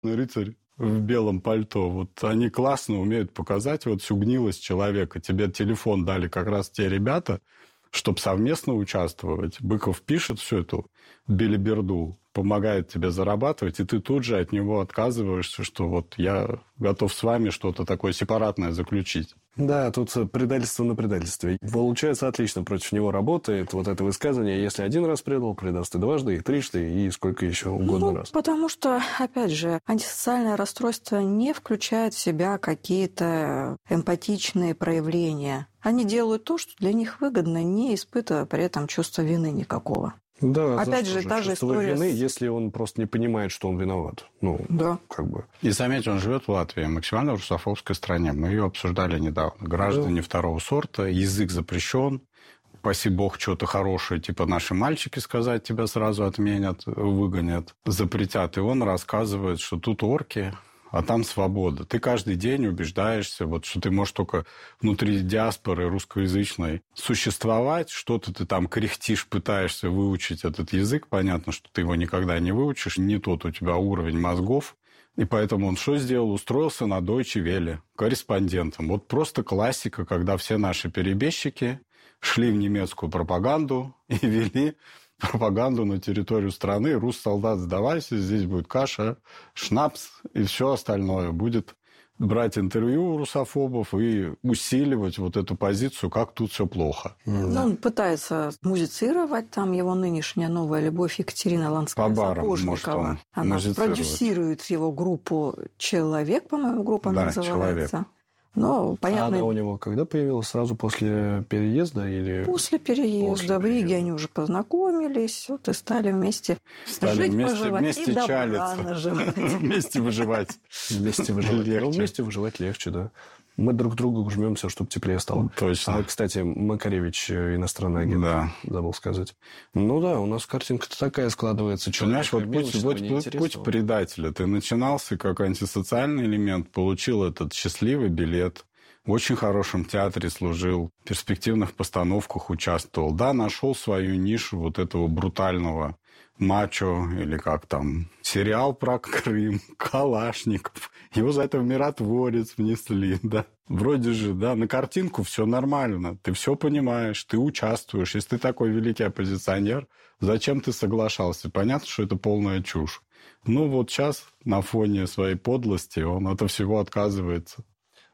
рыцарь в белом пальто. Вот они классно умеют показать вот всю гнилость человека. Тебе телефон дали как раз те ребята, чтобы совместно участвовать. Быков пишет всю эту белиберду, помогает тебе зарабатывать, и ты тут же от него отказываешься, что вот я готов с вами что-то такое сепаратное заключить. Да, тут предательство на предательстве. Получается, отлично против него работает вот это высказывание: если один раз предал, предаст и дважды, и трижды, и сколько еще угодно раз. Потому что, опять же, антисоциальное расстройство не включает в себя какие-то эмпатичные проявления. Они делают то, что для них выгодно, не испытывая при этом чувства вины никакого. Да, опять же, та же история вины, если он просто не понимает, что он виноват. Да. Как бы. И заметь, он живет в Латвии, максимально русофобской стране. Мы ее обсуждали недавно. Граждане второго сорта, язык запрещен. Упаси бог, что-то хорошее, типа наши мальчики сказать, тебя сразу отменят, выгонят, запретят. И он рассказывает, что тут орки, а там свобода. Ты каждый день убеждаешься, вот, что ты можешь только внутри диаспоры русскоязычной существовать, что-то ты там кряхтишь, пытаешься выучить этот язык. Понятно, что ты его никогда не выучишь, не тот у тебя уровень мозгов. И поэтому он что сделал? Устроился на Deutsche Welle корреспондентом. Вот просто классика, когда все наши перебежчики шли в немецкую пропаганду и вели пропаганду на территорию страны. Руссолдат, сдавайся, здесь будет каша, шнапс и все остальное. Будет брать интервью у русофобов и усиливать вот эту позицию, как тут все плохо. Он пытается музицировать, там его нынешняя новая любовь Екатерина Ланская-Сапожникова. Она продюсирует его группу «Человек», по-моему, группа называется. «Человек». Но, понятно... она у него когда появилась? Сразу после переезда? Или... После переезда. В Риге они уже познакомились, вот и стали вместе жить, поживать вместе и добра чалиться. наживать. Вместе выживать. Вместе выживать легче, да. Мы друг к другу жмемся, чтобы теплее стало. Точно. Кстати, Макаревич иностранный агент, забыл сказать. Ну да, у нас картинка-то такая складывается. Понимаешь, вот путь предателя. Ты начинался как антисоциальный элемент, получил этот счастливый билет, в очень хорошем театре служил, в перспективных постановках участвовал. Да, нашел свою нишу вот этого брутального мачо, или как там, сериал про Крым, Калашников. Его за это в «Миротворец» внесли, да. Вроде же, да, на картинку все нормально, ты все понимаешь, ты участвуешь. Если ты такой великий оппозиционер, зачем ты соглашался? Понятно, что это полная чушь. Ну вот сейчас на фоне своей подлости он от всего отказывается.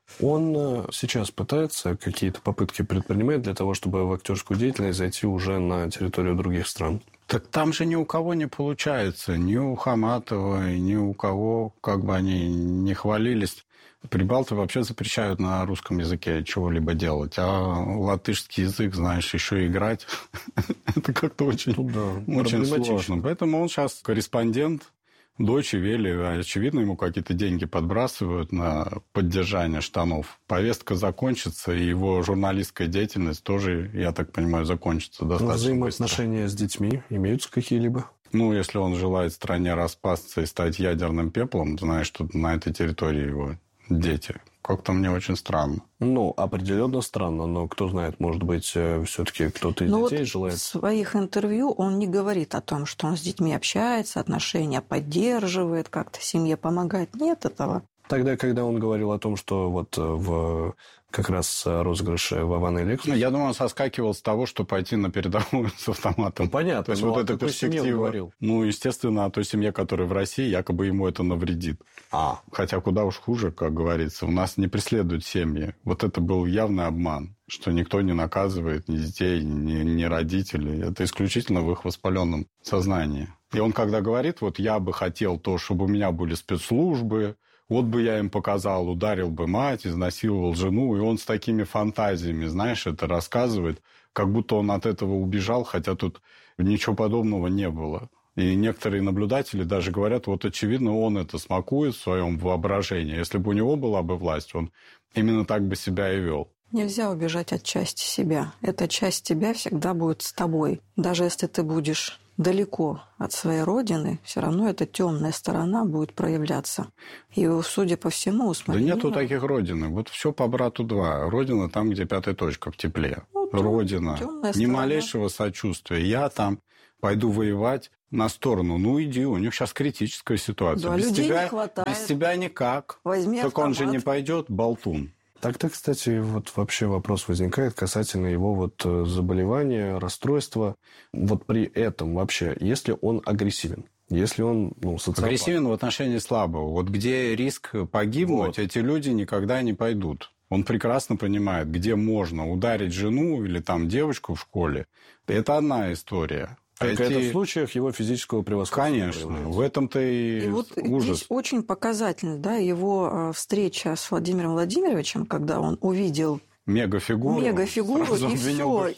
Он сейчас пытается какие-то попытки предпринимать для того, чтобы в актерскую деятельность зайти уже на территорию других стран? Так там же ни у кого не получается. Ни у Хаматова, ни у кого, как бы они ни хвалились. Прибалты вообще запрещают на русском языке чего-либо делать. А латышский язык, знаешь, еще и играть, это как-то очень сложно. Поэтому он сейчас корреспондент Deutsche Welle, очевидно, ему какие-то деньги подбрасывают на поддержание штанов. Повестка закончится, и его журналистская деятельность тоже, я так понимаю, закончится достаточно быстро. Взаимоотношения с детьми имеются какие-либо? Ну, если он желает стране распасться и стать ядерным пеплом, знаешь, что на этой территории его дети. Как-то мне очень странно. Ну, определенно странно, но кто знает, может быть, все-таки кто-то из детей желает. В своих интервью он не говорит о том, что он с детьми общается, отношения поддерживает, как-то семье помогает. Нет этого. Тогда, когда он говорил о том, что вот в как раз розыгрыше Вована и Лексуса... Я думаю, он соскакивал с того, что пойти на передовую с автоматом. Ну, понятно. То есть вот эта перспектива. Ну, естественно, о той семье, которая в России, якобы ему это навредит. Хотя куда уж хуже, как говорится. У нас не преследуют семьи. Вот это был явный обман, что никто не наказывает ни детей, ни родителей. Это исключительно в их воспаленном сознании. И он когда говорит, вот я бы хотел то, чтобы у меня были спецслужбы, вот бы я им показал, ударил бы мать, изнасиловал жену, и он с такими фантазиями, знаешь, это рассказывает, как будто он от этого убежал, хотя тут ничего подобного не было. И некоторые наблюдатели даже говорят, вот очевидно, он это смакует в своем воображении. Если бы у него была бы власть, он именно так бы себя и вел. Нельзя убежать от части себя. Эта часть тебя всегда будет с тобой. Даже если ты будешь далеко от своей родины, все равно эта темная сторона будет проявляться. И, судя по всему, Да нету таких родины. Вот все по брату два. Родина там, где пятая точка, в тепле. Родина. Ни малейшего сочувствия. Я там пойду воевать на сторону. Ну, иди, у них сейчас критическая ситуация. Да, без людей тебя, не хватает. без тебя никак. Возьми так автомат. он же не пойдет, болтун. Так-то, кстати, вот вообще вопрос возникает касательно его вот заболевания, расстройства. Вот при этом вообще, если он агрессивен, если он, социопат. Агрессивен в отношении слабого. Вот где риск погибнуть, эти люди никогда не пойдут. Он прекрасно понимает, где можно ударить жену или там девочку в школе. Это одна история. Только это в случаях его физического превосходства. Конечно, в этом-то и вот ужас. здесь очень показательно, да, его встреча с Владимиром Владимировичем, когда он увидел мегафигуру и все,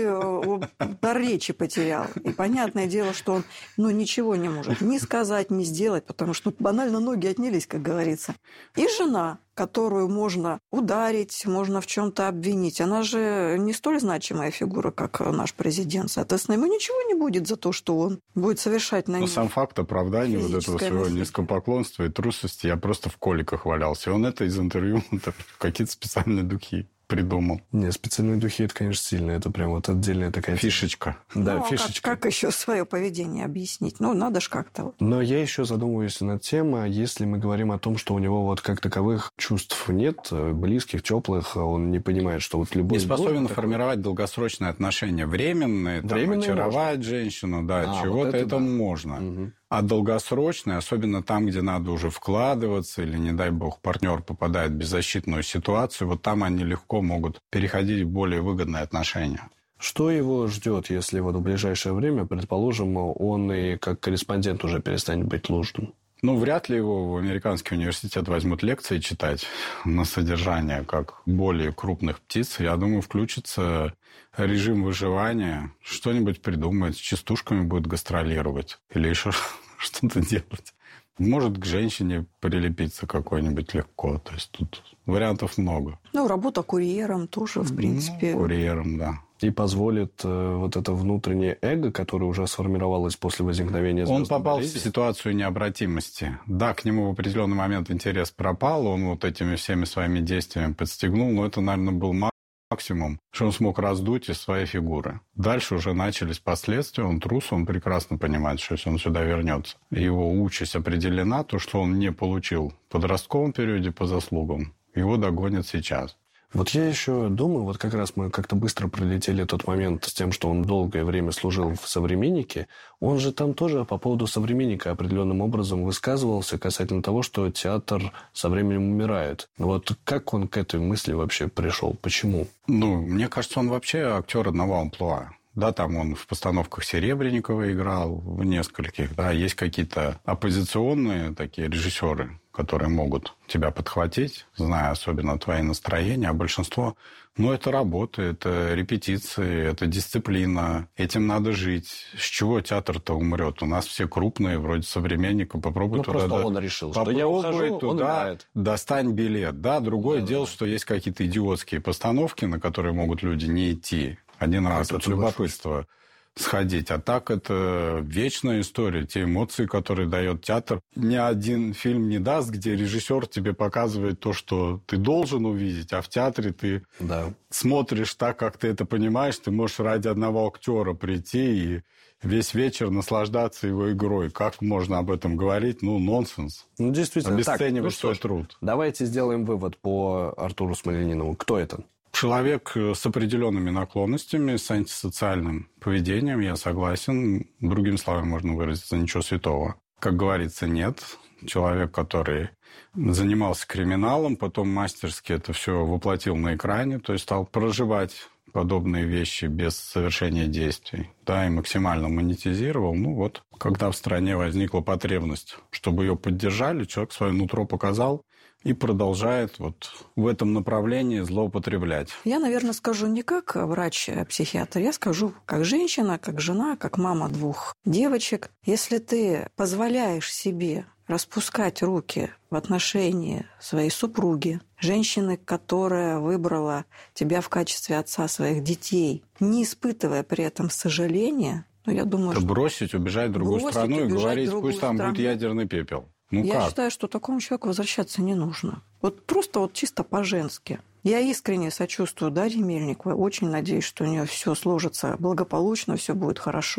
и дар речи потерял. И понятное дело, что он ничего не может ни сказать, ни сделать, потому что банально ноги отнялись, как говорится. И жена, которую можно ударить, можно в чем-то обвинить, она же не столь значимая фигура, как наш президент. Соответственно, ему ничего не будет за то, что он будет совершать на нем. Сам факт оправдания вот этого своего низкопоклонства и трусости, я просто в коликах валялся. И он это из интервью, какие-то специальные духи придумал. Не, специальные духи, это, конечно, сильно. Это прям вот отдельная такая фишечка. Да, фишечка. Как еще свое поведение объяснить? Надо ж как-то. Но я еще задумываюсь над тем, если мы говорим о том, что у него вот как таковых чувств нет, близких, теплых, он не понимает, что вот любой... Не способен формировать долгосрочные отношения. Временные, очаровать женщину, чего-то вот это можно. Угу. А долгосрочные, особенно там, где надо уже вкладываться, или, не дай бог, партнер попадает в беззащитную ситуацию, вот там они легко могут переходить в более выгодные отношения. Что его ждет, если вот в ближайшее время, предположим, он и как корреспондент уже перестанет быть нужным? Вряд ли его в американский университет возьмут лекции читать на содержание, как более крупных птиц. Я думаю, включится режим выживания, что-нибудь придумает, с частушками будет гастролировать или еще что-то делать. Может к женщине прилепиться какой-нибудь легко. То есть тут вариантов много. Работа курьером тоже, в принципе. Курьером, да. И позволит вот это внутреннее эго, которое уже сформировалось после возникновения звездной Он попал болезни. в ситуацию необратимости. Да, к нему в определенный момент интерес пропал, он вот этими всеми своими действиями подстегнул, но это, наверное, был максимум, что он смог раздуть из своей фигуры. Дальше уже начались последствия, он трус, он прекрасно понимает, что если он сюда вернется, его участь определена, то, что он не получил в подростковом периоде по заслугам, его догонят сейчас. Вот я еще думаю, вот как раз мы как-то быстро пролетели тот момент с тем, что он долгое время служил в «Современнике». Он же там тоже по поводу «Современника» определенным образом высказывался касательно того, что театр со временем умирает. Вот как он к этой мысли вообще пришел? Почему? Мне кажется, он вообще актер одного амплуа. Да, там он в постановках Серебренникова играл, в нескольких. Да, есть какие-то оппозиционные такие режиссеры, которые могут тебя подхватить, зная особенно твои настроения, а большинство, это работа, это репетиции, это дисциплина, этим надо жить. С чего театр-то умрет? У нас все крупные, вроде «Современника», попробуй туда. Просто он решил, что я ухожу, туда, он играет. Достань билет. Да, другое дело, что есть какие-то идиотские постановки, на которые могут люди не идти. Один раз от любопытства сходить. А так это вечная история. Те эмоции, которые дает театр. Ни один фильм не даст, где режиссер тебе показывает то, что ты должен увидеть, а в театре ты смотришь так, как ты это понимаешь. Ты можешь ради одного актера прийти и весь вечер наслаждаться его игрой. Как можно об этом говорить? Нонсенс. Действительно. Обесценивать свой труд. Давайте сделаем вывод по Артуру Смольянинову. Кто это? Человек с определенными наклонностями, с антисоциальным поведением, я согласен. Другими словами можно выразиться, ничего святого. Как говорится, нет. Человек, который занимался криминалом, потом мастерски это все воплотил на экране, то есть стал проживать подобные вещи без совершения действий, и максимально монетизировал. Когда в стране возникла потребность, чтобы ее поддержали, человек свое нутро показал и продолжает в этом направлении злоупотреблять. Я, наверное, скажу не как врач-психиатр, я скажу как женщина, как жена, как мама 2 девочек. Если ты позволяешь себе распускать руки в отношении своей супруги, женщины, которая выбрала тебя в качестве отца своих детей, не испытывая при этом сожаления, я думаю, что... бросить, убежать в другую страну и говорить, пусть там будет ядерный пепел. Я считаю, что такому человеку возвращаться не нужно. Просто чисто по-женски. Я искренне сочувствую Дарье Мельниковой. Очень надеюсь, что у нее все сложится благополучно, все будет хорошо.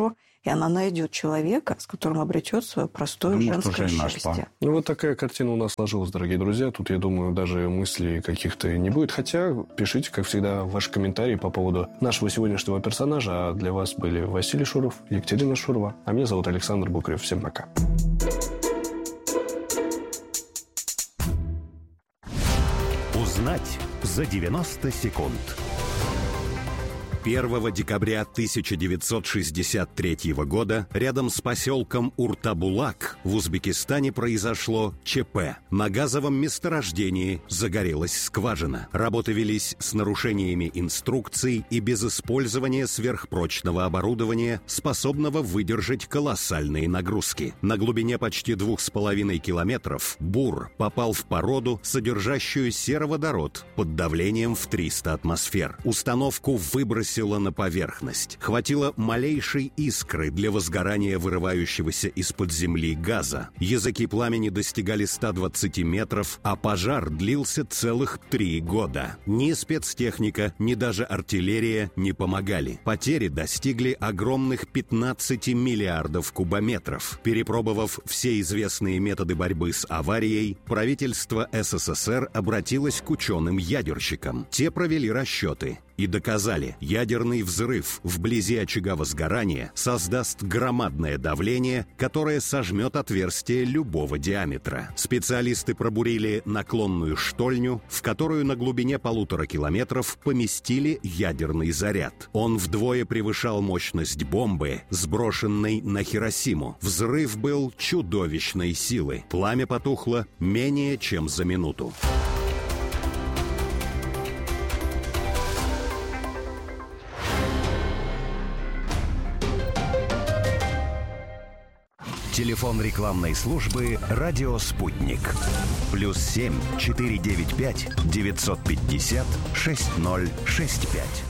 И она найдет человека, с которым обретет свое простое женское счастье. Ну, вот такая картина у нас сложилась, дорогие друзья. Тут, я думаю, даже мыслей каких-то не будет. Хотя пишите, как всегда, ваши комментарии по поводу нашего сегодняшнего персонажа. А для вас были Василий Шуров, Екатерина Шурова. А меня зовут Александр Букрев. Всем пока. Узнать за 90 секунд. 1 декабря 1963 года рядом с поселком Уртабулак в Узбекистане произошло ЧП. На газовом месторождении загорелась скважина. Работы велись с нарушениями инструкций и без использования сверхпрочного оборудования, способного выдержать колоссальные нагрузки. На глубине почти 2,5 километров бур попал в породу, содержащую сероводород под давлением в 300 атмосфер. Установку выбросили на поверхность. Хватило малейшей искры для возгорания вырывающегося из-под земли газа. Языки пламени достигали 120 метров, а пожар длился целых 3 года. Ни спецтехника, ни даже артиллерия не помогали. Потери достигли огромных 15 миллиардов кубометров. Перепробовав все известные методы борьбы с аварией, правительство СССР обратилось к ученым-ядерщикам. Те провели расчеты и доказали, ядерный взрыв вблизи очага возгорания создаст громадное давление, которое сожмет отверстие любого диаметра. Специалисты пробурили наклонную штольню, в которую на глубине 1,5 километров поместили ядерный заряд. Он вдвое превышал мощность бомбы, сброшенной на Хиросиму. Взрыв был чудовищной силы. Пламя потухло менее чем за минуту. Телефон рекламной службы «Радио Спутник». +7 495 950 6065.